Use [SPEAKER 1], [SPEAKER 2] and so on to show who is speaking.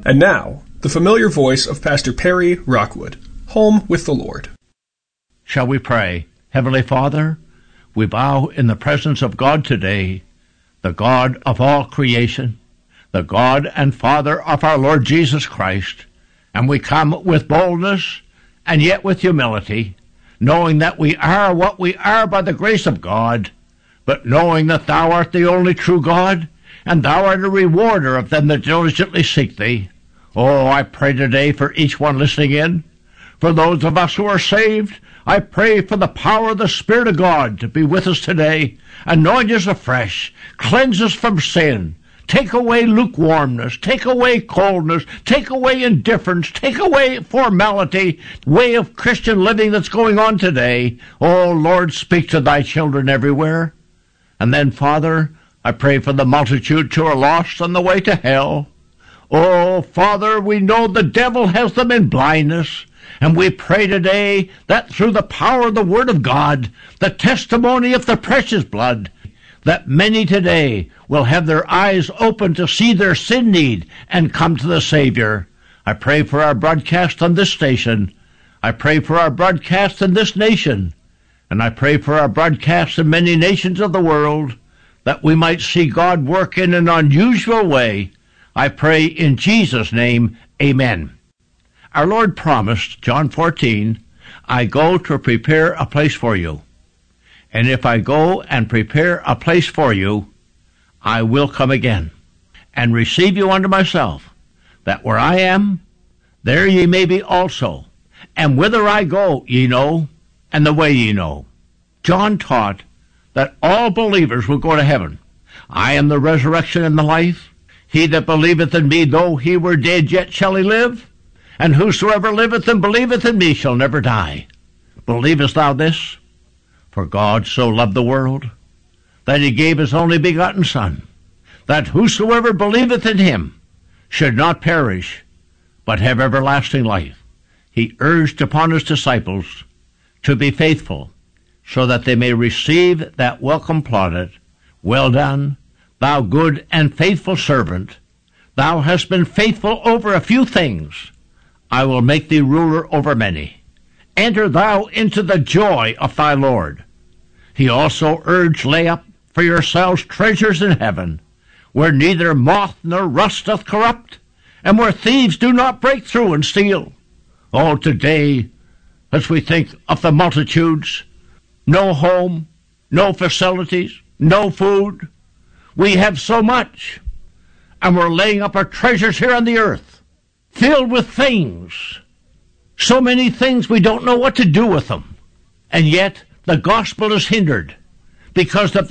[SPEAKER 1] And now, the familiar voice of Pastor Perry Rockwood, Home with the Lord.
[SPEAKER 2] Shall we pray? Heavenly Father, we bow in the presence of God today, the God of all creation, the God and Father of our Lord Jesus Christ, and we come with boldness and yet with humility, knowing that we are what we are by the grace of God, but knowing that Thou art the only true God, and Thou art a rewarder of them that diligently seek Thee. Oh, I pray today for each one listening in. For those of us who are saved, I pray for the power of the Spirit of God to be with us today, anoint us afresh, cleanse us from sin, take away lukewarmness, take away coldness, take away indifference, take away formality, way of Christian living that's going on today. Oh, Lord, speak to Thy children everywhere. And then, Father, I pray for the multitudes who are lost on the way to hell. Oh, Father, we know the devil has them in blindness, and we pray today that through the power of the Word of God, the testimony of the precious blood, that many today will have their eyes open to see their sin need and come to the Savior. I pray for our broadcast on this station. I pray for our broadcast in this nation, and I pray for our broadcast in many nations of the world, that we might see God work in an unusual way. I pray in Jesus' name, amen. Our Lord promised, John 14, I go to prepare a place for you. And if I go and prepare a place for you, I will come again and receive you unto myself, that where I am, there ye may be also. And whither I go, ye know, and the way ye know. John taught that all believers will go to heaven. I am the resurrection and the life. He that believeth in me, though he were dead, yet shall he live. And whosoever liveth and believeth in me shall never die. Believest thou this? For God so loved the world, that he gave his only begotten Son, that whosoever believeth in him should not perish, but have everlasting life. He urged upon his disciples to be faithful, so that they may receive that welcome plaudit. Well done, thou good and faithful servant. Thou hast been faithful over a few things. I will make thee ruler over many. Enter thou into the joy of thy Lord. He also urged, lay up for yourselves treasures in heaven, where neither moth nor rust doth corrupt, and where thieves do not break through and steal. Oh, today, as we think of the multitudes, no home, no facilities, no food. We have so much, and we're laying up our treasures here on the earth, filled with things. So many things we don't know what to do with them. And yet the gospel is hindered because of